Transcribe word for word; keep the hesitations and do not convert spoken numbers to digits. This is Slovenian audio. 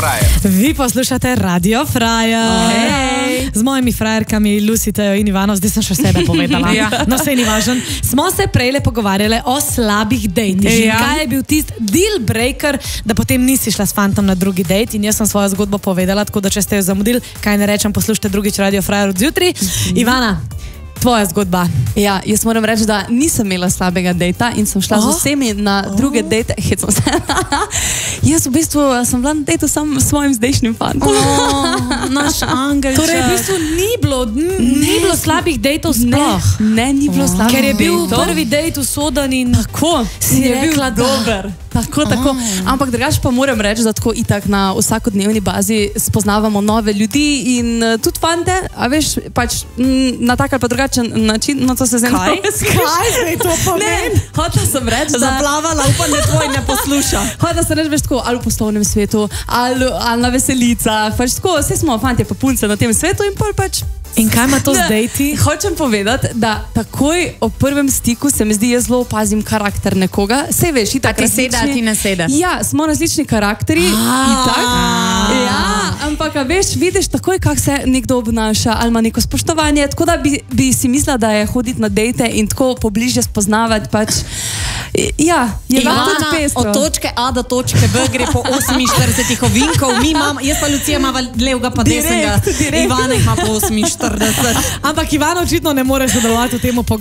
Vi poslušate Radio Frajer. Hey. Z mojimi frajerkami Lucy, Tejo in Ivano, zdaj sem še sebe povedala. Ja. No, sej ni važen. Smo se prejle pogovarjali o slabih dejtih. Ja. Kaj je bil tist deal breaker, da potem nisi šla s fantom na drugi dejt, in jaz sem svojo zgodbo povedala, tako da če ste jo zamudili, kaj ne rečem, poslušajte drugič Radio Frajer od zjutraj. Mm-hmm. Ivana, tvoja zgodba. Ja, jaz moram reči, da nisem imela slabega dejta in sem šla oh. z vsemi na oh. druge dejte. Hecam se. Jaz v bistvu sem bila na dejtu sam s svojim zdajšnjim fantom. Oh, naš angelček. Torej, v bistvu ni bilo, ni bilo slabih dejtov sploh. Ne, ne, ni bilo oh. slabih Ker je bil dejtov. Prvi dejt usoden in tako, si je rekla, bil dober. Tako, tako. Oh. Ampak drugače pa moram reči, da tako itak na vsakodnevni bazi spoznavamo nove ljudi in uh, tudi fante, a veš, pač m, na tak ali pa drugačen način, no to se zdaj Kaj? Kaj zdaj to pomeni? Ne, hotela sem reči, da... Zaplavala, upam, da tvoj ne posluša. Hotela sem reči, veš tako, ali v poslovnem svetu, ali, ali na veselicah, pač tako, vse smo fantje pa punce na tem svetu in pol pač... In kaj ima to z dejti? Hočem povedati, da takoj ob prvem stiku se mi zdi, jaz zelo opazim karakter nekoga. Sej veš, itak ti seda, ti ne seda. Ja, smo različni karakteri, itak. Ja, ampak a veš, vidiš takoj, kak se nekdo obnaša, ali ima neko spoštovanje, tako da bi, bi si mislila, da je hoditi na dejte in tako pobližje spoznavati, pač, ja, je Ivana, tudi pestro. od točke A do točke B gre po oseminštiridesetih ovinkov, mi imamo, jaz pa Lucija ima levega pa desnega, Ivana ima po oseminštirideset. Ampak Ivana očitno ne more sodelovati v tem